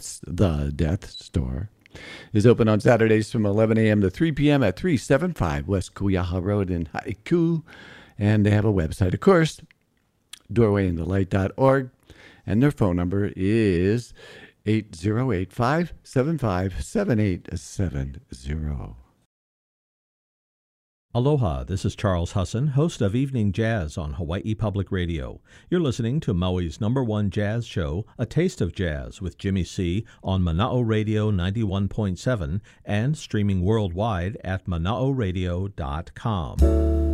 That's the Death Store, is open on Saturdays from 11 a.m. to 3 p.m. at 375 West Kuyaha Road in Haiku. And they have a website, of course, doorwayinthelight.org. And their phone number is 808-575-7870. Aloha, this is Charles Husson, host of Evening Jazz on Hawaii Public Radio. You're listening to Maui's #1 jazz show, A Taste of Jazz, with Jimmy C. on Mana'o Radio 91.7 and streaming worldwide at mana'oradio.com.